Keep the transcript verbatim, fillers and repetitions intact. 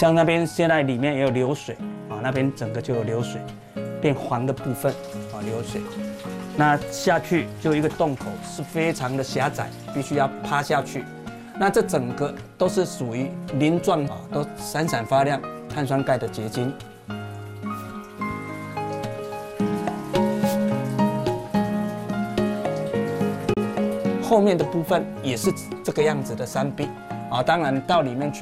像那边现在里面也有流水啊，那边整个就有流水，变黄的部分啊流水。那下去就有一个洞口，是非常的狭窄，必须要趴下去。那这整个都是属于鳞状啊，都闪闪发亮，碳酸钙的结晶。后面的部分也是这个样子的山壁啊，当然到里面去。